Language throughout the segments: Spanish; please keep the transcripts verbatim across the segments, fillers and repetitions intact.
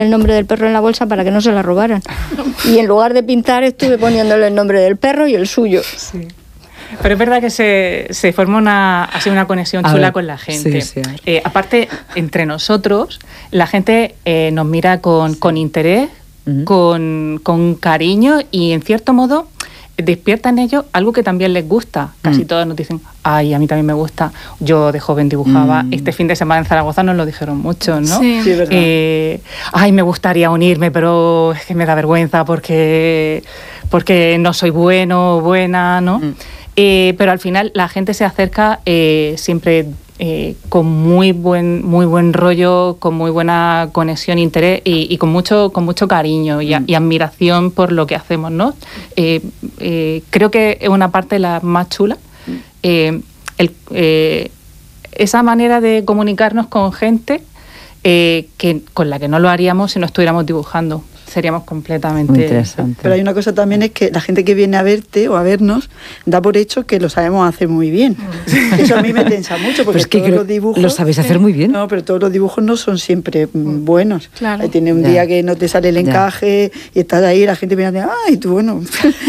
el nombre del perro en la bolsa para que no se la robaran. Y en lugar de pintar estuve poniéndole el nombre del perro y el suyo. Sí. Pero es verdad que se, se forma una, así una conexión chula ver, con la gente. Sí, sí, eh, aparte, entre nosotros, la gente eh, nos mira con, con interés, uh-huh. con, con cariño y, en cierto modo, despierta en ellos algo que también les gusta. Casi mm. todos nos dicen, ay, a mí también me gusta. Yo de joven dibujaba. Mm. Este fin de semana en Zaragoza nos lo dijeron mucho, ¿no? Sí, sí, es verdad. Eh, ay, me gustaría unirme, pero es que me da vergüenza porque, porque no soy bueno o buena, ¿no? Mm. Eh, pero al final la gente se acerca eh, siempre eh, con muy buen muy buen rollo, con muy buena conexión, interés y, y con mucho con mucho cariño y, a, y admiración por lo que hacemos, ¿no? Eh, eh, creo que es una parte la más chula. Eh, el, eh, esa manera de comunicarnos con gente eh, que, con la que no lo haríamos si no estuviéramos dibujando. Seríamos completamente... Muy interesante. Pero hay una cosa también, es que la gente que viene a verte o a vernos da por hecho que lo sabemos hacer muy bien. Eso a mí me tensa mucho, porque pues que todos los dibujos... Lo sabéis hacer muy bien. No, pero todos los dibujos no son siempre buenos. Claro. Tiene un ya. día que no te sale el encaje ya. y estás ahí, la gente viene a decir, ay, tú, bueno...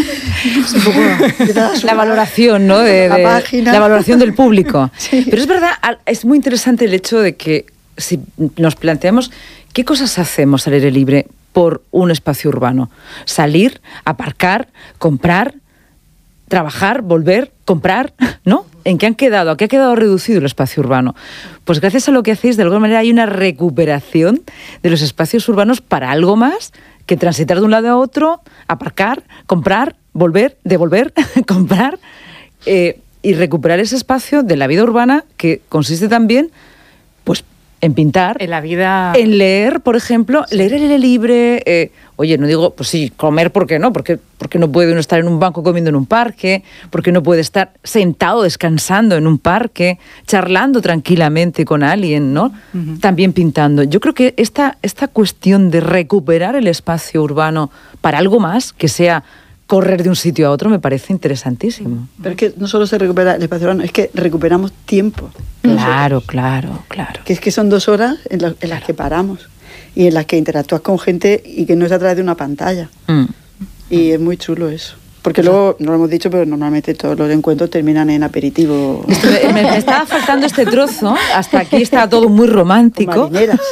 un poco, la valoración, ¿no? De, la de, página. La valoración del público. Sí. Pero es verdad, es muy interesante el hecho de que si nos planteamos qué cosas hacemos al aire libre por un espacio urbano. Salir, aparcar, comprar, trabajar, volver, comprar, ¿no? ¿En qué han quedado? ¿A qué ha quedado reducido el espacio urbano? Pues gracias a lo que hacéis, de alguna manera hay una recuperación de los espacios urbanos para algo más que transitar de un lado a otro, aparcar, comprar, volver, devolver, comprar eh, y recuperar ese espacio de la vida urbana que consiste también, pues, en pintar, en la vida, en leer, por ejemplo, sí. leer el aire libre, eh, oye, no digo, pues sí, comer, ¿por qué no? Porque, porque no puede uno estar en un banco comiendo en un parque, porque no puede estar sentado descansando en un parque, charlando tranquilamente con alguien, ¿no? Uh-huh. También pintando. Yo creo que esta, esta cuestión de recuperar el espacio urbano para algo más, que sea correr de un sitio a otro, me parece interesantísimo. Pero es que no solo se recupera el espacio urbano, es que recuperamos tiempo. Claro, claro, claro. Que es que son dos horas en, la, en claro. las que paramos y en las que interactúas con gente y que no es a través de una pantalla. Mm. Y es muy chulo eso. Porque luego, no lo hemos dicho, pero normalmente todos los encuentros terminan en aperitivo. Me, me estaba faltando este trozo, hasta aquí estaba todo muy romántico.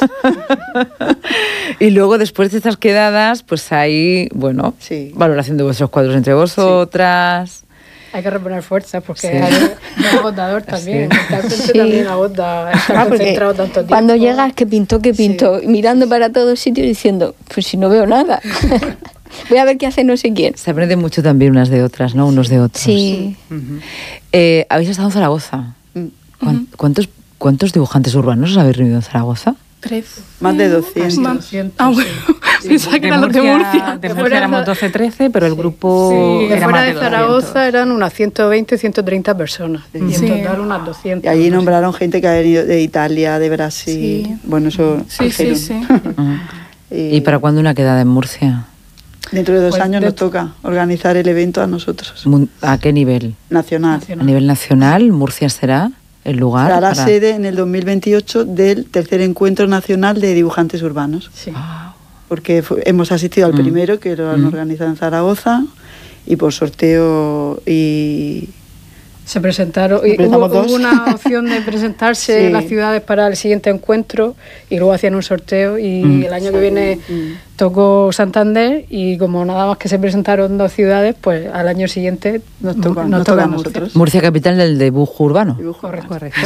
Y luego, después de estas quedadas, pues hay, bueno, sí. valoración de vuestros cuadros entre vosotras. Sí. Hay que reponer fuerzas porque sí. hay un agotador también. Sí. Sí. También agota estar ah, concentrado tanto tiempo. Cuando llegas, que pintó, que pintó, sí. mirando para todos sitios diciendo, pues si no veo nada. Voy a ver qué hace no sé quién. Se aprende mucho también unas de otras, ¿no? Unos de otros. Sí. Uh-huh. eh, ¿Habéis estado en Zaragoza? Uh-huh. ¿Cuántos, ¿Cuántos dibujantes urbanos os habéis reunido en Zaragoza? Trece. Más de doscientos. Más doscientos. Ah, bueno. Sí. Pensaba que eran los de Murcia. De Murcia éramos doce, trece, pero el grupo sí. era fuera más de de Zaragoza eran unas ciento veinte, ciento treinta personas. Sí. Y en total unas doscientas. Y allí nombraron gente que ha venido de Italia, de Brasil. Sí. Bueno, eso... Sí, sí, sí. Uh-huh. y, ¿Y para cuándo una quedada en Murcia? Dentro de dos pues años de... nos toca organizar el evento a nosotros. ¿A qué nivel? Nacional. Nacional. A nivel nacional, Murcia será el lugar. Será la para... sede en el dos mil veintiocho del tercer encuentro nacional de dibujantes urbanos. Sí. Wow. Porque fue, hemos asistido al mm. primero, que lo han mm. organizado en Zaragoza, y por sorteo y... Se presentaron, y hubo, hubo una opción de presentarse sí. en las ciudades para el siguiente encuentro y luego hacían un sorteo y mm. el año que viene mm. tocó Santander y como nada más que se presentaron dos ciudades, pues al año siguiente nos toca, nos nos toca toca a nosotros. Murcia, capital del dibujo urbano. Dibujo correcto. correcto.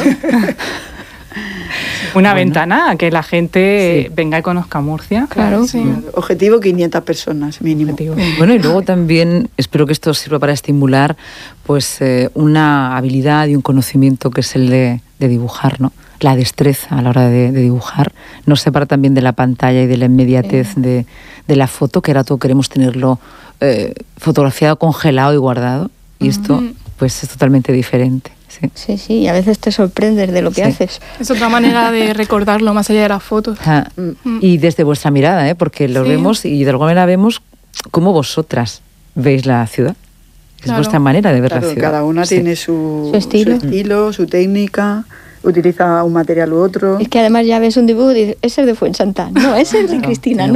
Una bueno. ventana a que la gente sí. venga y conozca Murcia. Claro. Sí. Objetivo quinientas personas mínimo. Objetivo. Bueno, y luego también espero que esto sirva para estimular pues eh, una habilidad y un conocimiento que es el de, de dibujar, ¿no? La destreza a la hora de, de dibujar. Nos separa también de la pantalla y de la inmediatez sí. de, de la foto, que ahora todo queremos tenerlo eh, fotografiado, congelado y guardado. Y esto mm. pues es totalmente diferente. Sí. sí, sí, y a veces te sorprendes de lo que sí. haces. Es otra manera de recordarlo más allá de las fotos. Ah, mm. Y desde vuestra mirada, ¿eh? Porque lo sí. vemos y de alguna manera vemos cómo vosotras veis la ciudad. Es claro. vuestra manera de ver claro, la ciudad. Cada una sí. tiene su, su, estilo. su estilo, su técnica, utiliza un material u otro. Es que además ya ves un dibujo y dices, ese es de Fuensanta, no, ese es de Cristina, no.